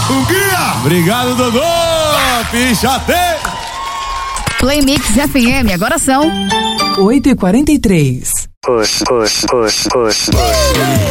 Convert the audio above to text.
Um guia! Obrigado, Dodô! Pichate! Play Mix FM, agora são 8h43.